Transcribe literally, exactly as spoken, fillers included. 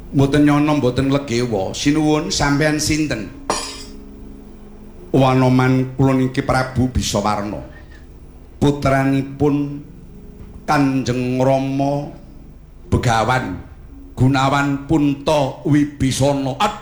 Mboten nyono mboten legewa. Sinuwun sampean sinten? Wanoman kula niki Prabu Bisawarna. Putranipun Kanjeng Rama Begawan Gunawan Punta Wibisana.